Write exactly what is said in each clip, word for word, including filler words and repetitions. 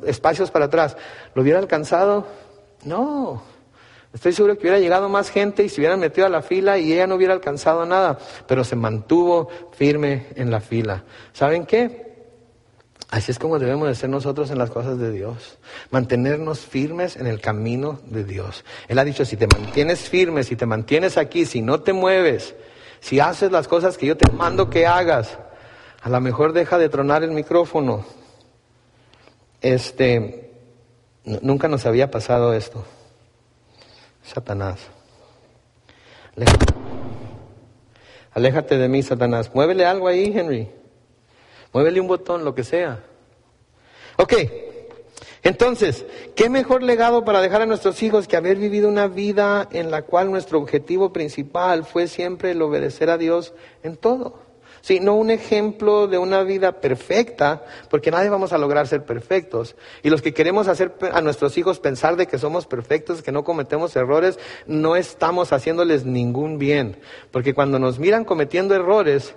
espacios para atrás, ¿lo hubiera alcanzado? No. Estoy seguro que hubiera llegado más gente y se hubieran metido a la fila y ella no hubiera alcanzado nada, pero se mantuvo firme en la fila. ¿Saben qué? Así es como debemos de ser nosotros en las cosas de Dios. Mantenernos firmes en el camino de Dios. Él ha dicho, si te mantienes firme, si te mantienes aquí, si no te mueves, si haces las cosas que yo te mando que hagas, a lo mejor deja de tronar el micrófono. Este, n- nunca nos había pasado esto. Satanás. Aléjate. Aléjate de mí, Satanás. Muévele algo ahí, Henry. Muévele un botón, lo que sea. Ok. Entonces, ¿qué mejor legado para dejar a nuestros hijos que haber vivido una vida en la cual nuestro objetivo principal fue siempre el obedecer a Dios en todo? Sí, no un ejemplo de una vida perfecta, porque nadie vamos a lograr ser perfectos. Y los que queremos hacer a nuestros hijos pensar de que somos perfectos, que no cometemos errores, no estamos haciéndoles ningún bien. Porque cuando nos miran cometiendo errores,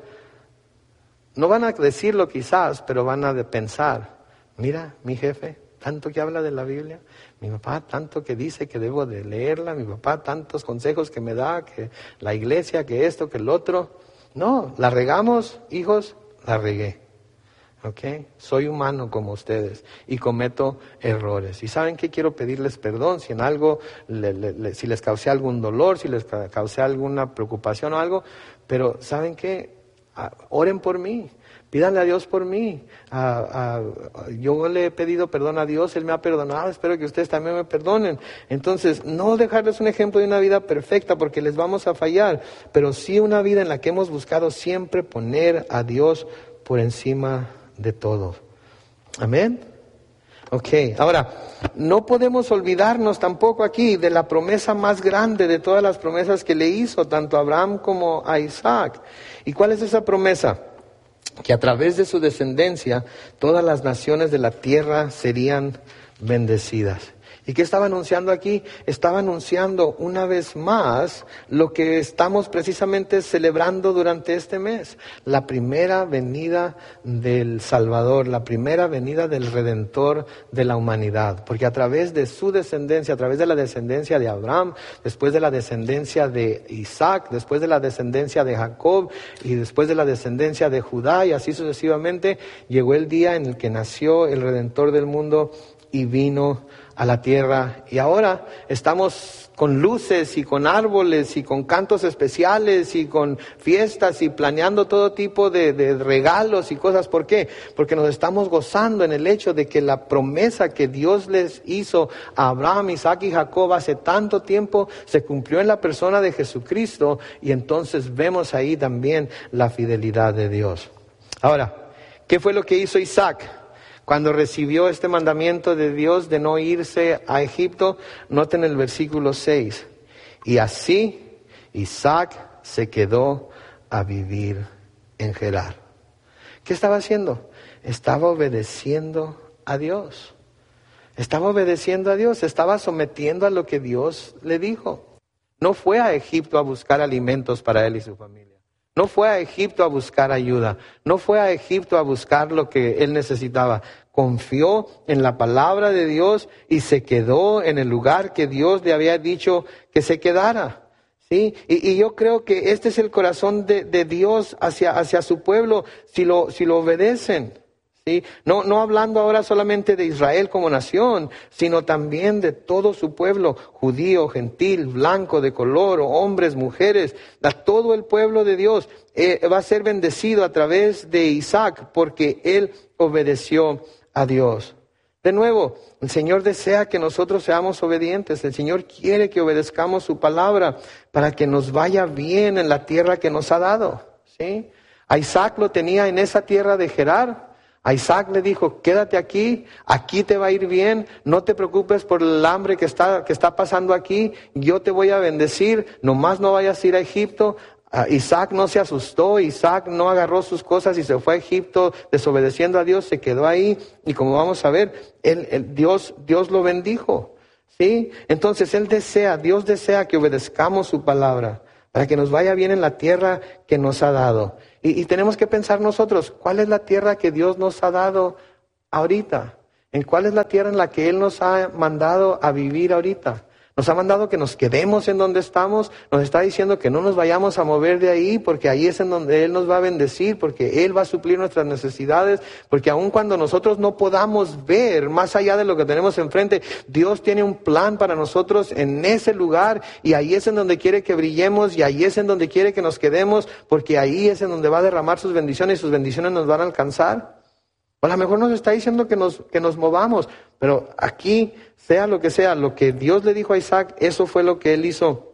no van a decirlo quizás, pero van a pensar, mira, mi jefe, tanto que habla de la Biblia, mi papá tanto que dice que debo de leerla, mi papá tantos consejos que me da, que la iglesia, que esto, que el otro. No, la regamos, hijos, la regué. ¿Ok? Soy humano como ustedes y cometo errores. ¿Y saben qué? Quiero pedirles perdón si en algo, le, le, le, si les causé algún dolor, si les causé alguna preocupación o algo, pero ¿saben qué? Ah, oren por mí. Pídanle a Dios por mí. Ah, ah, yo le he pedido perdón a Dios, Él me ha perdonado, espero que ustedes también me perdonen. Entonces, no dejarles un ejemplo de una vida perfecta porque les vamos a fallar, pero sí una vida en la que hemos buscado siempre poner a Dios por encima de todo. Amén. Ok, ahora, no podemos olvidarnos tampoco aquí de la promesa más grande de todas las promesas que le hizo tanto a Abraham como a Isaac. ¿Y cuál es esa promesa? Que a través de su descendencia todas las naciones de la tierra serían bendecidas. ¿Y qué estaba anunciando aquí? Estaba anunciando una vez más lo que estamos precisamente celebrando durante este mes. La primera venida del Salvador, la primera venida del Redentor de la humanidad. Porque a través de su descendencia, a través de la descendencia de Abraham, después de la descendencia de Isaac, después de la descendencia de Jacob y después de la descendencia de Judá y así sucesivamente, llegó el día en el que nació el Redentor del mundo y vino a la tierra. Y ahora estamos con luces y con árboles y con cantos especiales y con fiestas y planeando todo tipo de, de regalos y cosas. ¿Por qué? Porque nos estamos gozando en el hecho de que la promesa que Dios les hizo a Abraham, Isaac y Jacob hace tanto tiempo se cumplió en la persona de Jesucristo, y entonces vemos ahí también la fidelidad de Dios. Ahora, ¿qué fue lo que hizo Isaac cuando recibió este mandamiento de Dios de no irse a Egipto? Noten el versículo seis. Y así Isaac se quedó a vivir en Gerar. ¿Qué estaba haciendo? Estaba obedeciendo a Dios. Estaba obedeciendo a Dios, estaba sometiendo a lo que Dios le dijo. No fue a Egipto a buscar alimentos para él y su familia. No fue a Egipto a buscar ayuda, no fue a Egipto a buscar lo que él necesitaba. Confió en la palabra de Dios y se quedó en el lugar que Dios le había dicho que se quedara. ¿Sí? Y, y yo creo que este es el corazón de, de Dios hacia, hacia su pueblo, si lo, si lo obedecen. ¿Sí? No, no hablando ahora solamente de Israel como nación, sino también de todo su pueblo, judío, gentil, blanco, de color, hombres, mujeres, a todo el pueblo de Dios eh, va a ser bendecido a través de Isaac, porque él obedeció a Dios. De nuevo, el Señor desea que nosotros seamos obedientes. El Señor quiere que obedezcamos su palabra para que nos vaya bien en la tierra que nos ha dado. ¿Sí? A Isaac lo tenía en esa tierra de Gerar. A Isaac le dijo, quédate aquí, aquí te va a ir bien, no te preocupes por el hambre que está, que está pasando aquí, yo te voy a bendecir, nomás no vayas a ir a Egipto. Uh, Isaac no se asustó, Isaac no agarró sus cosas y se fue a Egipto desobedeciendo a Dios, se quedó ahí, y como vamos a ver, él, él, Dios, Dios lo bendijo, ¿sí? Entonces Él desea, Dios desea que obedezcamos su palabra, para que nos vaya bien en la tierra que nos ha dado. Y, y tenemos que pensar nosotros, ¿cuál es la tierra que Dios nos ha dado ahorita? ¿En cuál es la tierra en la que Él nos ha mandado a vivir ahorita? Nos ha mandado que nos quedemos en donde estamos, nos está diciendo que no nos vayamos a mover de ahí, porque ahí es en donde Él nos va a bendecir, porque Él va a suplir nuestras necesidades, porque aun cuando nosotros no podamos ver más allá de lo que tenemos enfrente, Dios tiene un plan para nosotros en ese lugar, y ahí es en donde quiere que brillemos, y ahí es en donde quiere que nos quedemos, porque ahí es en donde va a derramar sus bendiciones, y sus bendiciones nos van a alcanzar. O a lo mejor nos está diciendo que nos, que nos movamos, pero aquí, sea lo que sea, lo que Dios le dijo a Isaac, eso fue lo que él hizo.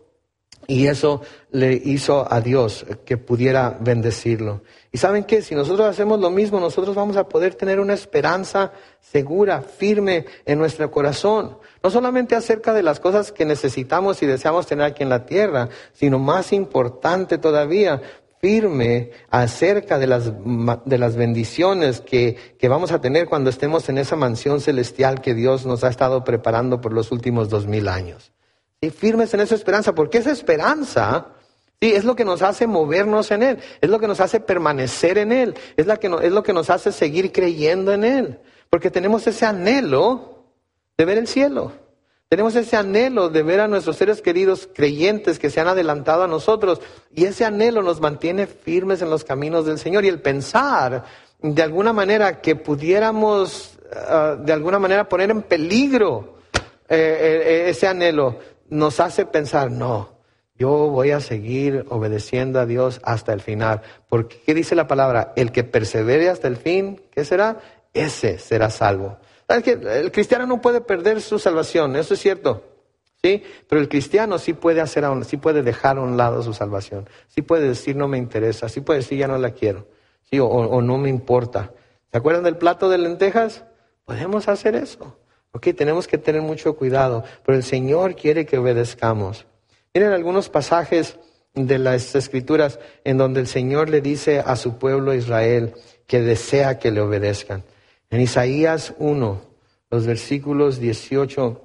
Y eso le hizo a Dios que pudiera bendecirlo. ¿Y saben qué? Si nosotros hacemos lo mismo, nosotros vamos a poder tener una esperanza segura, firme en nuestro corazón. No solamente acerca de las cosas que necesitamos y deseamos tener aquí en la tierra, sino más importante todavía, firme acerca de las, de las bendiciones que, que vamos a tener cuando estemos en esa mansión celestial que Dios nos ha estado preparando por los últimos dos mil años. Y firmes en esa esperanza, porque esa esperanza, sí, es lo que nos hace movernos en Él, es lo que nos hace permanecer en Él, es, la que no, es lo que nos hace seguir creyendo en Él, porque tenemos ese anhelo de ver el cielo. Tenemos ese anhelo de ver a nuestros seres queridos creyentes que se han adelantado a nosotros, y ese anhelo nos mantiene firmes en los caminos del Señor. Y el pensar de alguna manera que pudiéramos uh, de alguna manera poner en peligro eh, eh, ese anhelo nos hace pensar, no, yo voy a seguir obedeciendo a Dios hasta el final. Porque ¿qué dice la palabra? El que persevere hasta el fin, ¿qué será? Ese será salvo. ¿Sabes qué? El cristiano no puede perder su salvación, eso es cierto, ¿sí? Pero el cristiano sí puede hacer, a un, sí puede dejar a un lado su salvación, sí puede decir no me interesa, sí puede decir ya no la quiero, ¿sí? o, o no me importa. ¿Se acuerdan del plato de lentejas? Podemos hacer eso. Ok, tenemos que tener mucho cuidado, pero el Señor quiere que obedezcamos. Miren algunos pasajes de las Escrituras en donde el Señor le dice a su pueblo Israel que desea que le obedezcan. En Isaías uno, los versículos dieciocho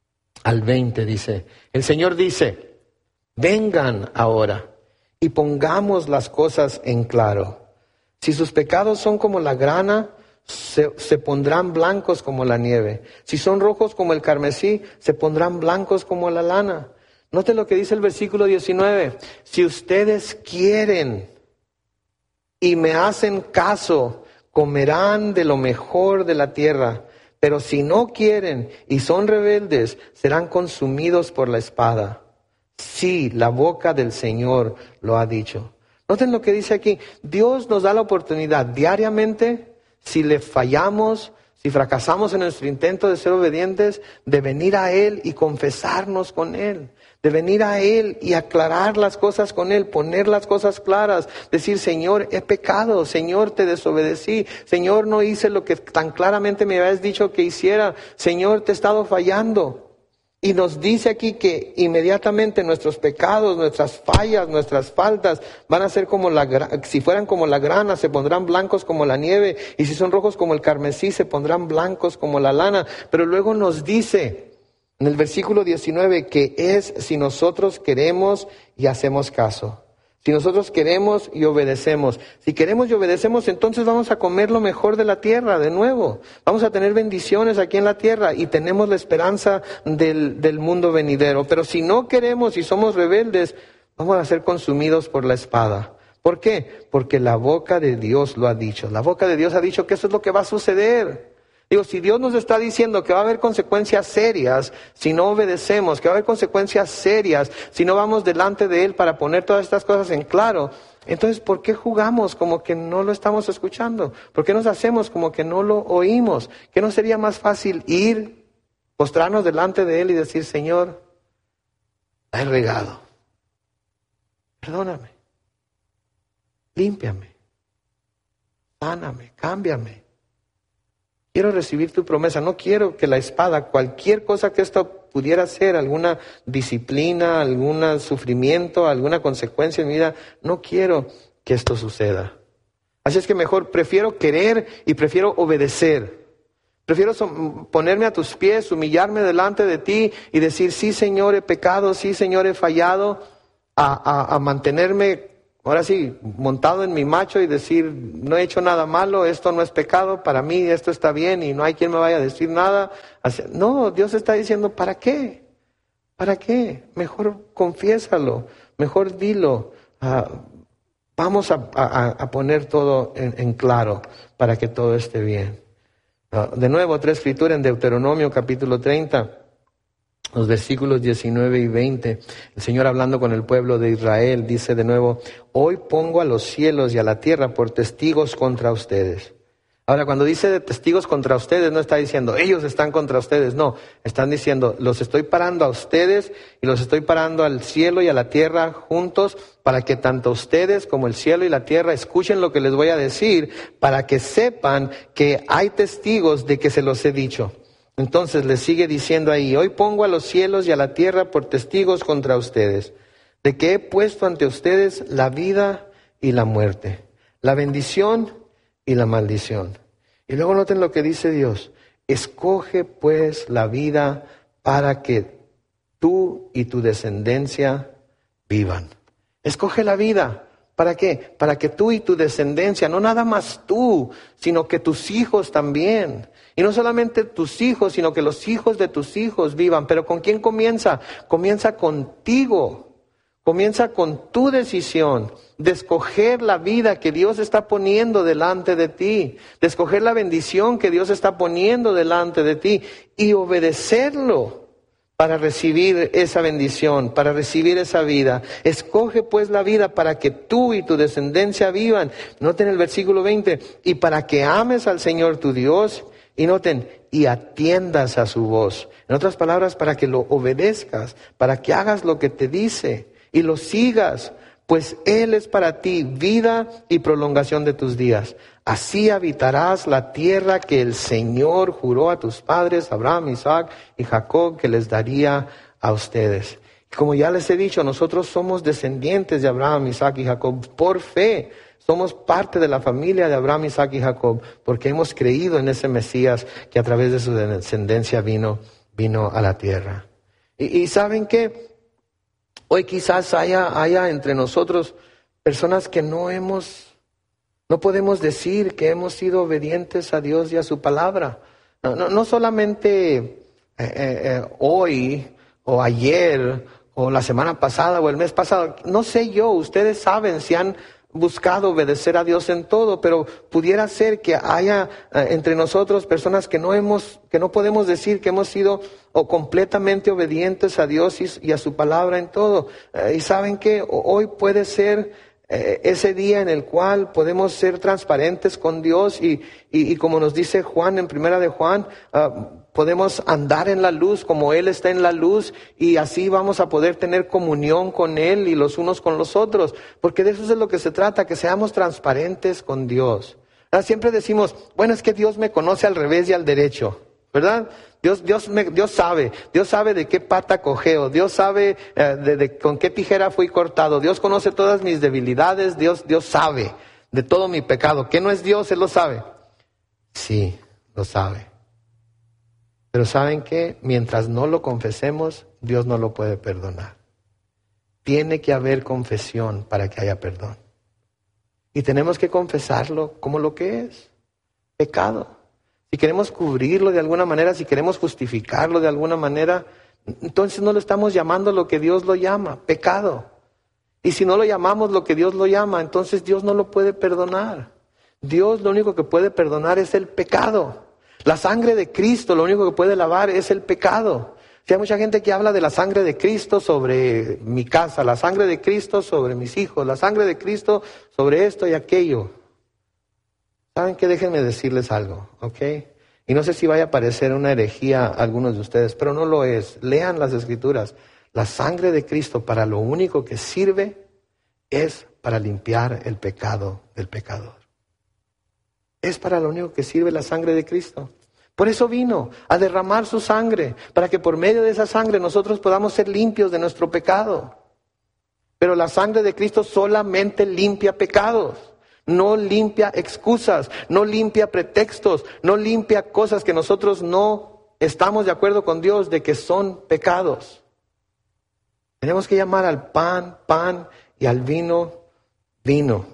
al veinte dice, el Señor dice, vengan ahora y pongamos las cosas en claro. Si sus pecados son como la grana, se, se pondrán blancos como la nieve. Si son rojos como el carmesí, se pondrán blancos como la lana. Note lo que dice el versículo diecinueve. Si ustedes quieren y me hacen caso, comerán de lo mejor de la tierra, pero si no quieren y son rebeldes, serán consumidos por la espada. Sí, la boca del Señor lo ha dicho. Noten lo que dice aquí. Dios nos da la oportunidad diariamente, si le fallamos, si fracasamos en nuestro intento de ser obedientes, de venir a Él y confesarnos con Él. De venir a Él y aclarar las cosas con Él, poner las cosas claras, decir, Señor, he pecado, Señor, te desobedecí, Señor, no hice lo que tan claramente me habías dicho que hiciera, Señor, te he estado fallando. Y nos dice aquí que inmediatamente nuestros pecados, nuestras fallas, nuestras faltas van a ser como la, si fueran como la grana, se pondrán blancos como la nieve, y si son rojos como el carmesí, se pondrán blancos como la lana. Pero luego nos dice en el versículo diecinueve que es si nosotros queremos y hacemos caso. Si nosotros queremos y obedecemos. Si queremos y obedecemos, entonces vamos a comer lo mejor de la tierra de nuevo. Vamos a tener bendiciones aquí en la tierra y tenemos la esperanza del, del mundo venidero. Pero si no queremos y somos rebeldes, vamos a ser consumidos por la espada. ¿Por qué? Porque la boca de Dios lo ha dicho. La boca de Dios ha dicho que eso es lo que va a suceder. Digo, si Dios nos está diciendo que va a haber consecuencias serias si no obedecemos, que va a haber consecuencias serias si no vamos delante de Él para poner todas estas cosas en claro, entonces, ¿por qué jugamos como que no lo estamos escuchando? ¿Por qué nos hacemos como que no lo oímos? ¿Qué no sería más fácil ir, postrarnos delante de Él y decir, Señor, la he regado, perdóname, límpiame, sáname, cámbiame? Quiero recibir tu promesa, no quiero que la espada, cualquier cosa que esto pudiera ser, alguna disciplina, algún sufrimiento, alguna consecuencia en mi vida, no quiero que esto suceda. Así es que mejor prefiero querer y prefiero obedecer. Prefiero ponerme a tus pies, humillarme delante de ti y decir, sí Señor, he pecado, sí Señor, he fallado, a, a, a mantenerme ahora sí, montado en mi macho y decir, no he hecho nada malo, esto no es pecado, para mí esto está bien y no hay quien me vaya a decir nada. No, Dios está diciendo, ¿para qué? ¿Para qué? Mejor confiésalo, mejor dilo. Uh, vamos a, a, a poner todo en, en claro para que todo esté bien. Uh, de nuevo, otra escritura en Deuteronomio capítulo treinta. Los versículos diecinueve y veinte, el Señor hablando con el pueblo de Israel, dice de nuevo, hoy pongo a los cielos y a la tierra por testigos contra ustedes. Ahora, cuando dice de testigos contra ustedes, no está diciendo, ellos están contra ustedes, no, están diciendo, los estoy parando a ustedes y los estoy parando al cielo y a la tierra juntos para que tanto ustedes como el cielo y la tierra escuchen lo que les voy a decir, para que sepan que hay testigos de que se los he dicho. Entonces les sigue diciendo ahí, hoy pongo a los cielos y a la tierra por testigos contra ustedes, de que he puesto ante ustedes la vida y la muerte, la bendición y la maldición. Y luego noten lo que dice Dios, escoge pues la vida para que tú y tu descendencia vivan. Escoge la vida. ¿Para qué? Para que tú y tu descendencia, no nada más tú, sino que tus hijos también. Y no solamente tus hijos, sino que los hijos de tus hijos vivan. Pero ¿con quién comienza? Comienza contigo. Comienza con tu decisión de escoger la vida que Dios está poniendo delante de ti, de escoger la bendición que Dios está poniendo delante de ti y obedecerlo para recibir esa bendición, para recibir esa vida. Escoge pues la vida para que tú y tu descendencia vivan. Noten el versículo veinte, y para que ames al Señor tu Dios, y noten, y atiendas a su voz. En otras palabras, para que lo obedezcas, para que hagas lo que te dice y lo sigas, pues Él es para ti vida y prolongación de tus días. Así habitarás la tierra que el Señor juró a tus padres, Abraham, Isaac y Jacob, que les daría a ustedes. Como ya les he dicho, nosotros somos descendientes de Abraham, Isaac y Jacob por fe. Somos parte de la familia de Abraham, Isaac y Jacob, porque hemos creído en ese Mesías que a través de su descendencia vino, vino a la tierra. Y, y ¿saben qué? Hoy quizás haya, haya entre nosotros personas que no hemos, no podemos decir que hemos sido obedientes a Dios y a su palabra. No, no, no solamente eh, eh, hoy o ayer o la semana pasada o el mes pasado. No sé yo, ustedes saben si han buscado obedecer a Dios en todo, pero pudiera ser que haya eh, entre nosotros personas que no hemos, que no podemos decir que hemos sido o completamente obedientes a Dios y, y a su palabra en todo. Eh, y saben que hoy puede ser eh, ese día en el cual podemos ser transparentes con Dios y, y, y como nos dice Juan en primera de Juan, uh, podemos andar en la luz como Él está en la luz y así vamos a poder tener comunión con Él y los unos con los otros. Porque de eso es de lo que se trata, que seamos transparentes con Dios. ¿Verdad? Siempre decimos, bueno, es que Dios me conoce al revés y al derecho, ¿verdad? Dios, Dios, me, Dios sabe, Dios sabe de qué pata cojeo, Dios sabe eh, de, de con qué tijera fui cortado, Dios conoce todas mis debilidades, Dios, Dios sabe de todo mi pecado. ¿Qué no es Dios? Él lo sabe. Sí, lo sabe. Pero ¿saben qué? Mientras no lo confesemos, Dios no lo puede perdonar. Tiene que haber confesión para que haya perdón. Y tenemos que confesarlo como lo que es, pecado. Si queremos cubrirlo de alguna manera, si queremos justificarlo de alguna manera, entonces no lo estamos llamando lo que Dios lo llama, pecado. Y si no lo llamamos lo que Dios lo llama, entonces Dios no lo puede perdonar. Dios lo único que puede perdonar es el pecado. La sangre de Cristo lo único que puede lavar es el pecado. Si hay mucha gente que habla de la sangre de Cristo sobre mi casa, la sangre de Cristo sobre mis hijos, la sangre de Cristo sobre esto y aquello. ¿Saben qué? Déjenme decirles algo, ¿ok? Y no sé si vaya a parecer una herejía a algunos de ustedes, pero no lo es. Lean las Escrituras. La sangre de Cristo para lo único que sirve es para limpiar el pecado del pecador. Es para lo único que sirve la sangre de Cristo. Por eso vino a derramar su sangre, para que por medio de esa sangre nosotros podamos ser limpios de nuestro pecado. Pero la sangre de Cristo solamente limpia pecados, no limpia excusas, no limpia pretextos, no limpia cosas que nosotros no estamos de acuerdo con Dios de que son pecados. Tenemos que llamar al pan, pan y al vino vino.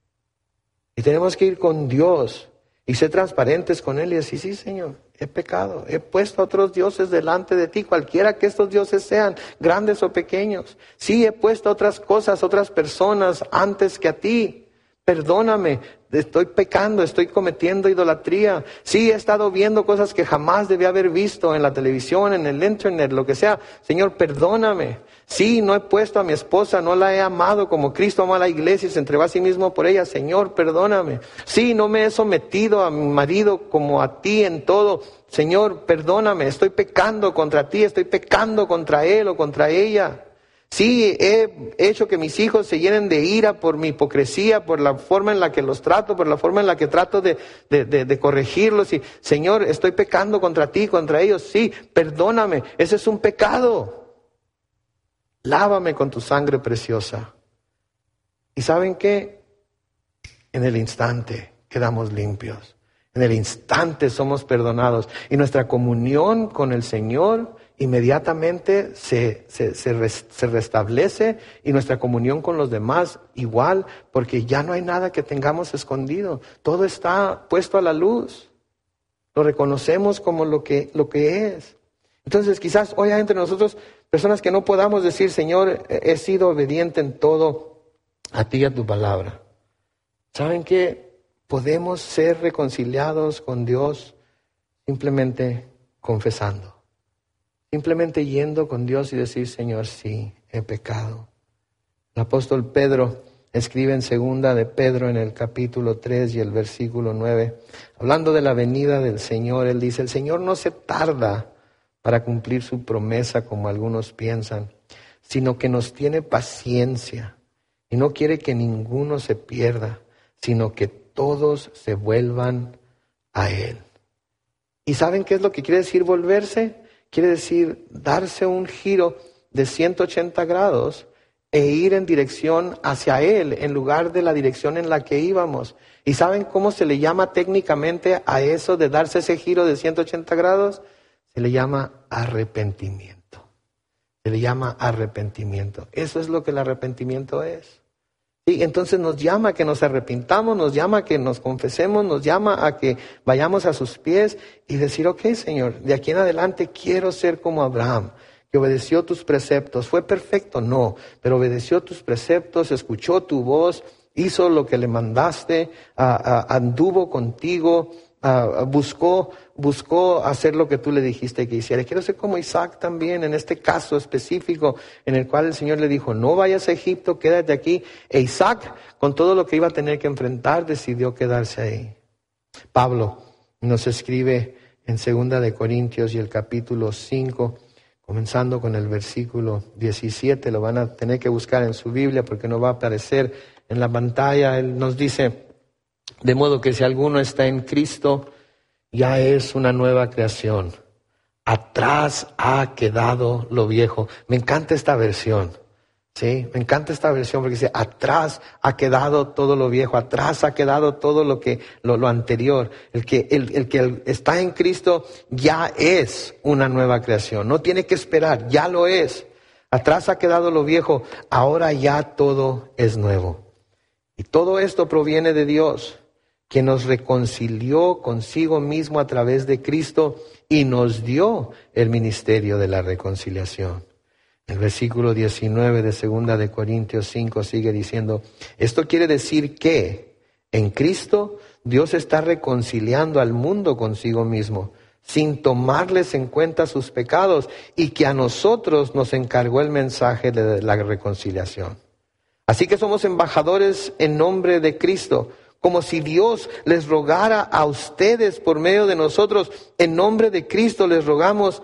Y tenemos que ir con Dios y ser transparentes con Él y decir, sí, Señor, he pecado, he puesto a otros dioses delante de ti, cualquiera que estos dioses sean, grandes o pequeños. Sí, he puesto otras cosas, otras personas antes que a ti. Perdóname, estoy pecando, estoy cometiendo idolatría. Sí, he estado viendo cosas que jamás debía haber visto en la televisión, en el internet, lo que sea. Señor, perdóname. Sí, no he puesto a mi esposa, no la he amado como Cristo amó a la iglesia y se entregó a sí mismo por ella. Señor, perdóname. Sí, no me he sometido a mi marido como a ti en todo. Señor, perdóname, estoy pecando contra ti, estoy pecando contra él o contra ella. Sí, he hecho que mis hijos se llenen de ira por mi hipocresía, por la forma en la que los trato, por la forma en la que trato de, de, de, de corregirlos. Y, Señor, estoy pecando contra ti, contra ellos. Sí, perdóname, ese es un pecado. Lávame con tu sangre preciosa. ¿Y saben qué? En el instante quedamos limpios. En el instante somos perdonados. Y nuestra comunión con el Señor inmediatamente se, se, se, res, se restablece, y nuestra comunión con los demás igual, porque ya no hay nada que tengamos escondido. Todo está puesto a la luz. Lo reconocemos como lo que, lo que es. Entonces quizás hoy hay entre nosotros personas que no podamos decir, Señor, he sido obediente en todo a ti y a tu palabra. ¿Saben qué? Podemos ser reconciliados con Dios simplemente confesando. Simplemente yendo con Dios y decir, Señor, sí, he pecado. El apóstol Pedro escribe en segunda de Pedro en el capítulo tres y el versículo nueve, hablando de la venida del Señor, él dice, el Señor no se tarda para cumplir su promesa como algunos piensan, sino que nos tiene paciencia y no quiere que ninguno se pierda, sino que todos se vuelvan a Él. ¿Y saben qué es lo que quiere decir volverse? Quiere decir darse un giro de ciento ochenta grados e ir en dirección hacia Él en lugar de la dirección en la que íbamos. ¿Y saben cómo se le llama técnicamente a eso de darse ese giro de ciento ochenta grados? Se le llama arrepentimiento. Se le llama arrepentimiento. Eso es lo que el arrepentimiento es. Sí, entonces nos llama a que nos arrepintamos, nos llama a que nos confesemos, nos llama a que vayamos a sus pies y decir, ok, Señor, de aquí en adelante quiero ser como Abraham, que obedeció tus preceptos. ¿Fue perfecto? No, pero obedeció tus preceptos, escuchó tu voz, hizo lo que le mandaste, a, a, anduvo contigo, a, a buscó, buscó hacer lo que tú le dijiste que hiciera. Quiero ser como Isaac también, en este caso específico, en el cual el Señor le dijo, no vayas a Egipto, quédate aquí. E Isaac, con todo lo que iba a tener que enfrentar, decidió quedarse ahí. Pablo nos escribe en segunda de Corintios y el capítulo cinco, comenzando con el versículo diecisiete, lo van a tener que buscar en su Biblia porque no va a aparecer en la pantalla. Él nos dice, de modo que si alguno está en Cristo, ya es una nueva creación. Atrás ha quedado lo viejo. Me encanta esta versión. Sí, me encanta esta versión porque dice, atrás ha quedado todo lo viejo, atrás ha quedado todo lo que lo, lo anterior. El que, el, el que está en Cristo ya es una nueva creación. No tiene que esperar, ya lo es. Atrás ha quedado lo viejo, ahora ya todo es nuevo. Y todo esto proviene de Dios, que nos reconcilió consigo mismo a través de Cristo y nos dio el ministerio de la reconciliación. El versículo diecinueve de segunda de Corintios cinco sigue diciendo, esto quiere decir que en Cristo Dios está reconciliando al mundo consigo mismo, sin tomarles en cuenta sus pecados, y que a nosotros nos encargó el mensaje de la reconciliación. Así que somos embajadores en nombre de Cristo, como si Dios les rogara a ustedes por medio de nosotros. En nombre de Cristo les rogamos,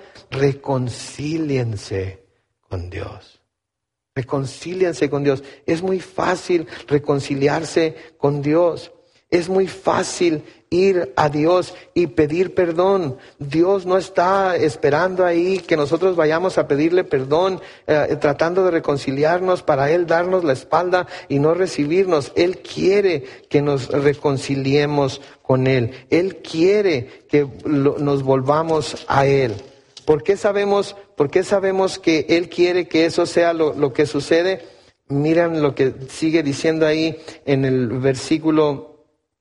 reconcíliense con Dios. Reconcíliense con Dios. Es muy fácil reconciliarse con Dios. Es muy fácil ir a Dios y pedir perdón. Dios no está esperando ahí que nosotros vayamos a pedirle perdón, eh, tratando de reconciliarnos para Él darnos la espalda y no recibirnos. Él quiere que nos reconciliemos con Él. Él quiere que lo, nos volvamos a Él. ¿Por qué sabemos, por qué sabemos que Él quiere que eso sea lo, lo que sucede? miren lo que sigue diciendo ahí en el versículo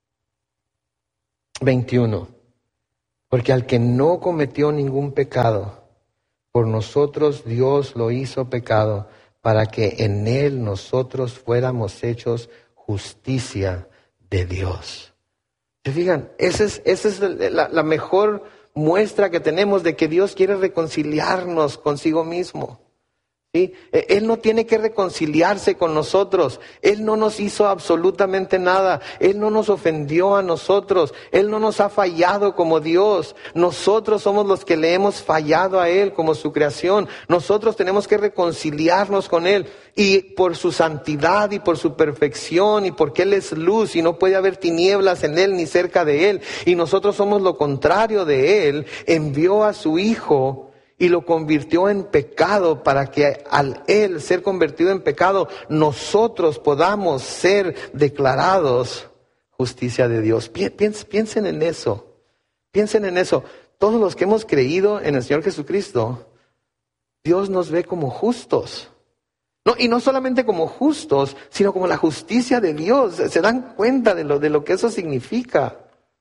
veintiuno. Porque al que no cometió ningún pecado, por nosotros Dios lo hizo pecado, para que en él nosotros fuéramos hechos justicia de Dios. ¿Se fijan? Esa es, esa es la, la mejor muestra que tenemos de que Dios quiere reconciliarnos consigo mismo. ¿Sí? Él no tiene que reconciliarse con nosotros. Él no nos hizo absolutamente nada. Él no nos ofendió a nosotros. Él no nos ha fallado como Dios. Nosotros somos los que le hemos fallado a Él como su creación. Nosotros tenemos que reconciliarnos con Él. Y por su santidad y por su perfección y porque Él es luz y no puede haber tinieblas en Él ni cerca de Él. Y nosotros somos lo contrario de Él. Envió a su Hijo y lo convirtió en pecado para que al Él ser convertido en pecado, nosotros podamos ser declarados justicia de Dios. Piensen en eso. Piensen en eso. Todos los que hemos creído en el Señor Jesucristo, Dios nos ve como justos. No, y no solamente como justos, sino como la justicia de Dios. ¿Se dan cuenta de lo, de lo que eso significa?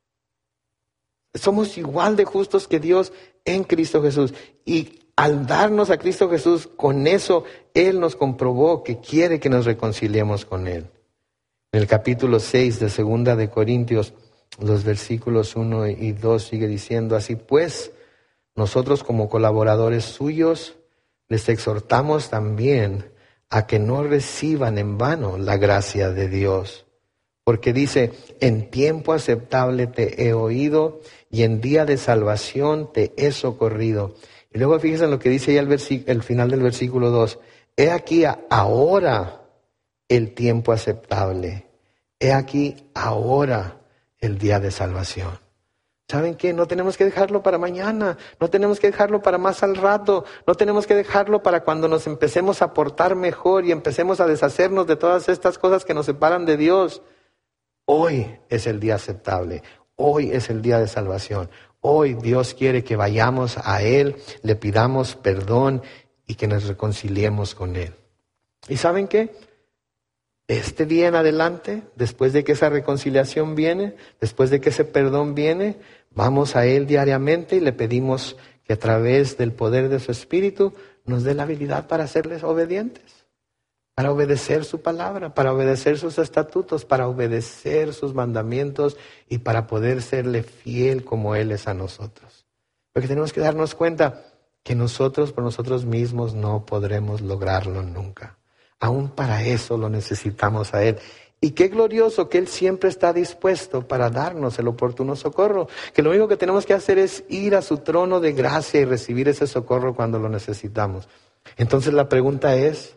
Somos igual de justos que Dios en Cristo Jesús. Y al darnos a Cristo Jesús, con eso Él nos comprobó que quiere que nos reconciliemos con Él. En el capítulo seis de Segunda de Corintios, los versículos uno y dos sigue diciendo: así pues, nosotros como colaboradores suyos, les exhortamos también a que no reciban en vano la gracia de Dios. Porque dice, en tiempo aceptable te he oído y en día de salvación te he socorrido. Y luego fíjense en lo que dice ya el, versículo, el final del versículo dos. He aquí ahora el tiempo aceptable. He aquí ahora el día de salvación. ¿Saben qué? No tenemos que dejarlo para mañana, no tenemos que dejarlo para más al rato, no tenemos que dejarlo para cuando nos empecemos a portar mejor y empecemos a deshacernos de todas estas cosas que nos separan de Dios. Hoy es el día aceptable, hoy es el día de salvación. Hoy Dios quiere que vayamos a Él, le pidamos perdón y que nos reconciliemos con Él. ¿Y saben qué? Este día en adelante, después de que esa reconciliación viene, después de que ese perdón viene, vamos a Él diariamente y le pedimos que a través del poder de su Espíritu nos dé la habilidad para serles obedientes. Para obedecer su palabra, para obedecer sus estatutos, para obedecer sus mandamientos y para poder serle fiel como Él es a nosotros. Porque tenemos que darnos cuenta que nosotros por nosotros mismos no podremos lograrlo nunca. Aún para eso lo necesitamos a Él. Y qué glorioso que Él siempre está dispuesto para darnos el oportuno socorro. Que lo único que tenemos que hacer es ir a su trono de gracia y recibir ese socorro cuando lo necesitamos. Entonces la pregunta es,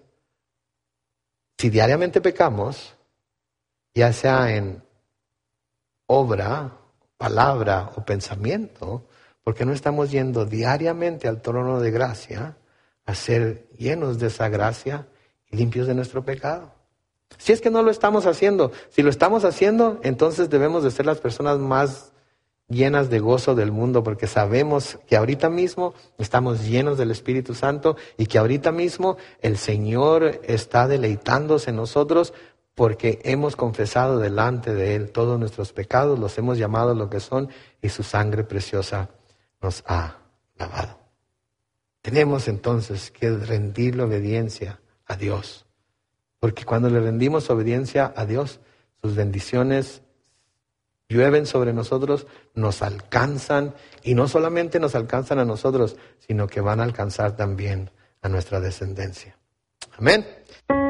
si diariamente pecamos, ya sea en obra, palabra o pensamiento, ¿por qué no estamos yendo diariamente al trono de gracia a ser llenos de esa gracia y limpios de nuestro pecado? Si es que no lo estamos haciendo, si lo estamos haciendo, entonces debemos de ser las personas más llenas de gozo del mundo, porque sabemos que ahorita mismo estamos llenos del Espíritu Santo y que ahorita mismo el Señor está deleitándose en nosotros porque hemos confesado delante de Él todos nuestros pecados, los hemos llamado lo que son y su sangre preciosa nos ha lavado. Tenemos entonces que rendirle obediencia a Dios, porque cuando le rendimos obediencia a Dios, sus bendiciones llueven sobre nosotros, nos alcanzan y no solamente nos alcanzan a nosotros, sino que van a alcanzar también a nuestra descendencia. Amén.